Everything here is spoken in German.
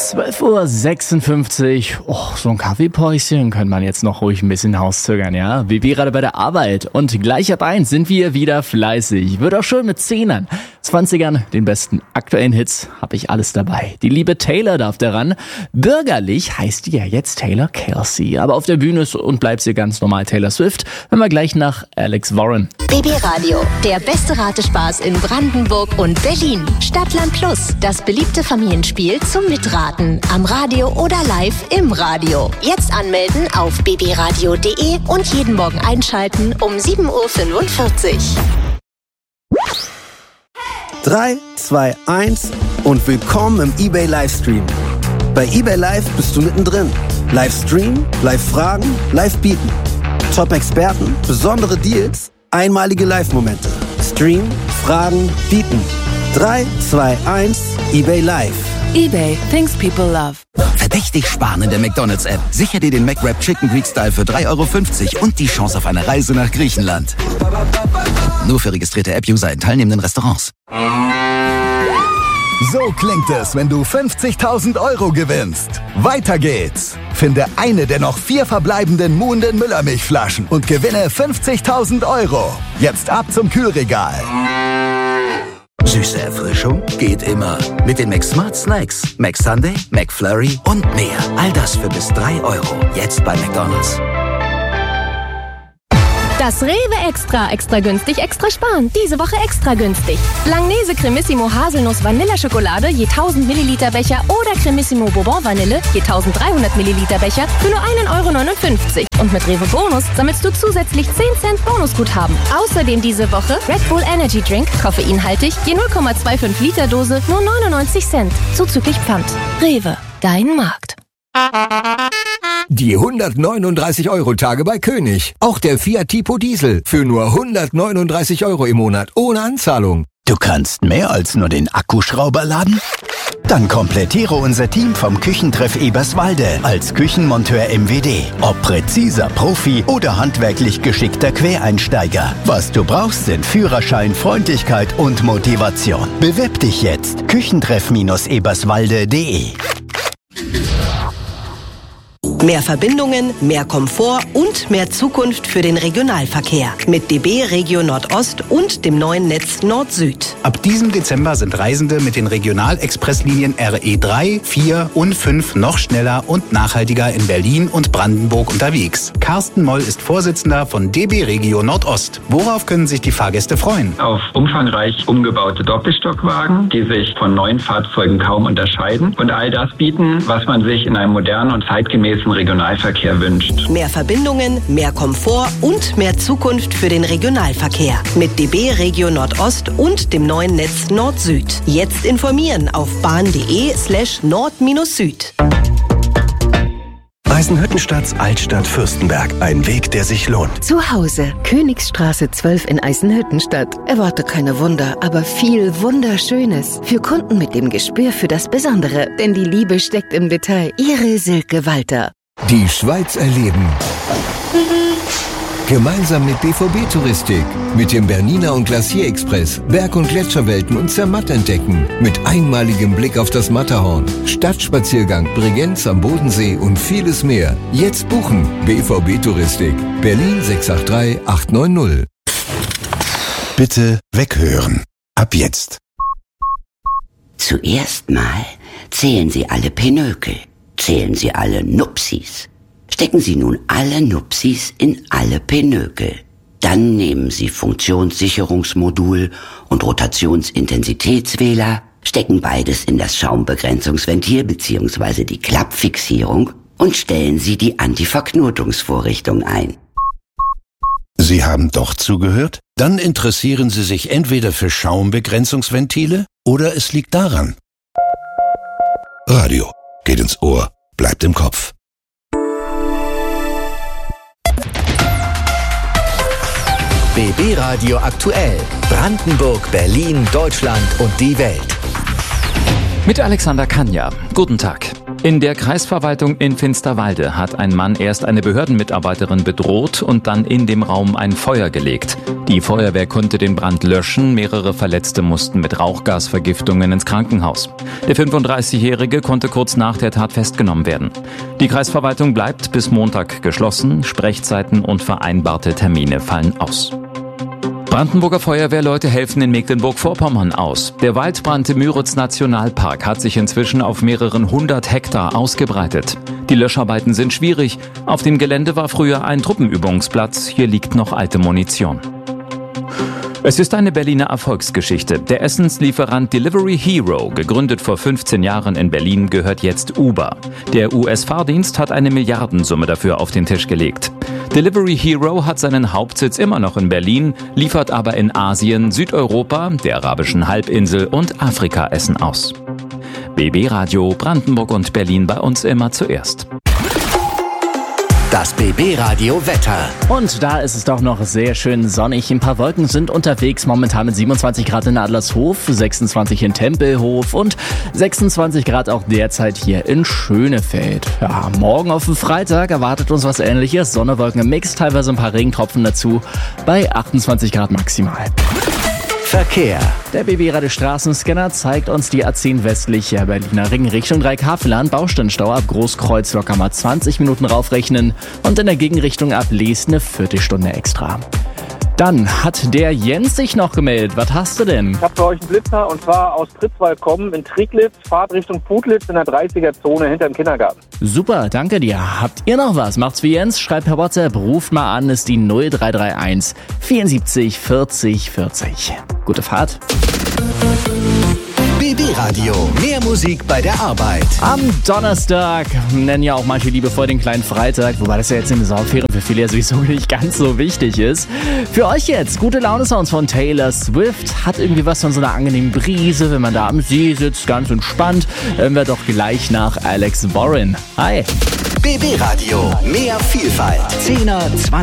12:56 Uhr. Oh, so ein Kaffeepäuschen könnte man jetzt noch ruhig ein bisschen rauszögern, ja? Bibi gerade bei der Arbeit. Und gleich ab 1 sind wir wieder fleißig. Wird auch schön mit 10ern, 20ern, den besten aktuellen Hits, habe ich alles dabei. Die liebe Taylor darf daran. Bürgerlich heißt die ja jetzt Taylor Kelsey. Aber auf der Bühne ist und bleibt sie ganz normal Taylor Swift. Hören wir gleich nach Alex Warren. BB Radio, der beste Ratespaß in Brandenburg und Berlin. Stadtland Plus, das beliebte Familienspiel zum Mitraten. Am Radio oder live im Radio. Jetzt anmelden auf bbradio.de und jeden Morgen einschalten um 7:45 Uhr. 3, 2, 1 und willkommen im eBay Livestream. Bei eBay Live bist du mittendrin. Livestream, Live-Fragen, Live-Bieten. Top-Experten, besondere Deals, einmalige Live-Momente. Stream, Fragen, Bieten. 3, 2, 1, eBay Live. eBay, things people love. Verdächtig sparen in der McDonald's-App. Sicher dir den McWrap Chicken Greek Style für 3,50 € und die Chance auf eine Reise nach Griechenland. Nur für registrierte App-User in teilnehmenden Restaurants. So klingt es, wenn du 50.000 € gewinnst. Weiter geht's. Finde eine der noch 4 verbleibenden muhenden Müllermilchflaschen und gewinne 50.000 €. Jetzt ab zum Kühlregal. Süße Erfrischung geht immer. Mit den McSmart Snacks, McSunday, McFlurry und mehr. All das für bis 3 €. Jetzt bei McDonald's. Das Rewe Extra günstig, extra sparen. Diese Woche extra günstig. Langnese Cremissimo Haselnuss Vanilleschokolade je 1000 Milliliter Becher oder Cremissimo Bourbon Vanille je 1300 Milliliter Becher für nur 1,59 €. Und mit Rewe Bonus sammelst du zusätzlich 10 Cent Bonusguthaben. Außerdem diese Woche Red Bull Energy Drink, koffeinhaltig, je 0,25 Liter Dose, nur 99 Cent. Zuzüglich Pfand. Rewe, dein Markt. Die 139-€-Tage bei König. Auch der Fiat Tipo Diesel für nur 139 € im Monat ohne Anzahlung. Du kannst mehr als nur den Akkuschrauber laden? Dann komplettiere unser Team vom Küchentreff Eberswalde als Küchenmonteur MWD. Ob präziser Profi oder handwerklich geschickter Quereinsteiger. Was du brauchst, sind Führerschein, Freundlichkeit und Motivation. Bewirb dich jetzt. Küchentreff-eberswalde.de. Mehr Verbindungen, mehr Komfort und mehr Zukunft für den Regionalverkehr. Mit DB Regio Nordost und dem neuen Netz Nord-Süd. Ab diesem Dezember sind Reisende mit den Regionalexpresslinien RE3, 4 und 5 noch schneller und nachhaltiger in Berlin und Brandenburg unterwegs. Carsten Moll ist Vorsitzender von DB Regio Nordost. Worauf können sich die Fahrgäste freuen? Auf umfangreich umgebaute Doppelstockwagen, die sich von neuen Fahrzeugen kaum unterscheiden und all das bieten, was man sich in einem modernen und zeitgemäßen Regionalverkehr wünscht. Mehr Verbindungen, mehr Komfort und mehr Zukunft für den Regionalverkehr. Mit DB Regio Nordost und dem neuen Netz Nord-Süd. Jetzt informieren auf bahn.de/nord-süd. Eisenhüttenstadts Altstadt Fürstenberg. Ein Weg, der sich lohnt. Zu Hause, Königstraße 12 in Eisenhüttenstadt. Erwarte keine Wunder, aber viel Wunderschönes. Für Kunden mit dem Gespür für das Besondere. Denn die Liebe steckt im Detail. Ihre Silke Walter. Die Schweiz erleben. Gemeinsam mit BVB Touristik. Mit dem Bernina und Glacier Express. Berg- und Gletscherwelten und Zermatt entdecken. Mit einmaligem Blick auf das Matterhorn. Stadtspaziergang, Bregenz am Bodensee und vieles mehr. Jetzt buchen. BVB Touristik. Berlin 683 890. Bitte weghören. Ab jetzt. Zuerst mal zählen Sie alle Pinökel. Zählen Sie alle Nupsis. Stecken Sie nun alle Nupsis in alle Pinökel. Dann nehmen Sie Funktionssicherungsmodul und Rotationsintensitätswähler, stecken beides in das Schaumbegrenzungsventil bzw. die Klappfixierung und stellen Sie die Antiverknotungsvorrichtung ein. Sie haben doch zugehört? Dann interessieren Sie sich entweder für Schaumbegrenzungsventile oder es liegt daran. Radio geht ins Ohr, bleibt im Kopf. BB Radio aktuell. Brandenburg, Berlin, Deutschland und die Welt. Mit Alexander Kanja. Guten Tag. In der Kreisverwaltung in Finsterwalde hat ein Mann erst eine Behördenmitarbeiterin bedroht und dann in dem Raum ein Feuer gelegt. Die Feuerwehr konnte den Brand löschen, mehrere Verletzte mussten mit Rauchgasvergiftungen ins Krankenhaus. Der 35-Jährige konnte kurz nach der Tat festgenommen werden. Die Kreisverwaltung bleibt bis Montag geschlossen, Sprechzeiten und vereinbarte Termine fallen aus. Brandenburger Feuerwehrleute helfen in Mecklenburg-Vorpommern aus. Der Waldbrand im Müritz-Nationalpark hat sich inzwischen auf mehreren 100 Hektar ausgebreitet. Die Löscharbeiten sind schwierig. Auf dem Gelände war früher ein Truppenübungsplatz. Hier liegt noch alte Munition. Es ist eine Berliner Erfolgsgeschichte. Der Essenslieferant Delivery Hero, gegründet vor 15 Jahren in Berlin, gehört jetzt Uber. Der US-Fahrdienst hat eine Milliardensumme dafür auf den Tisch gelegt. Delivery Hero hat seinen Hauptsitz immer noch in Berlin, liefert aber in Asien, Südeuropa, der arabischen Halbinsel und Afrika Essen aus. BB Radio Brandenburg und Berlin bei uns immer zuerst. Das BB Radio Wetter. Und da ist es doch noch sehr schön sonnig. Ein paar Wolken sind unterwegs, momentan mit 27 Grad in Adlershof, 26 in Tempelhof und 26 Grad auch derzeit hier in Schönefeld. Ja, morgen auf den Freitag erwartet uns was Ähnliches. Sonne, Wolken im Mix, teilweise ein paar Regentropfen dazu, bei 28 Grad maximal. Verkehr. Der BB-Radio Straßenscanner zeigt uns die A10 westlich Berliner Ring Richtung Dreikafelern. Baustellenstau ab Großkreuz locker mal 20 Minuten raufrechnen und in der Gegenrichtung ab Lees eine Viertelstunde extra. Dann hat der Jens sich noch gemeldet. Was hast du denn? Ich habe für euch einen Blitzer und zwar aus Pritzwald kommen in Trieglitz, Fahrt Richtung Putlitz in der 30er-Zone hinter dem Kindergarten. Super, danke dir. Habt ihr noch was? Macht's wie Jens, schreibt per WhatsApp, ruft mal an, ist die 0331 74 40 40. Gute Fahrt. BB Radio, mehr Musik bei der Arbeit. Am Donnerstag nennen ja auch manche liebevoll den kleinen Freitag, wobei das ja jetzt in den Sommerferien für viele ja sowieso nicht ganz so wichtig ist. Für euch jetzt gute Laune-Sounds von Taylor Swift, hat irgendwie was von so einer angenehmen Brise, wenn man da am See sitzt, ganz entspannt. Hören wir doch gleich nach Alex Warren. Hi. BB Radio, mehr Vielfalt. 10er, 20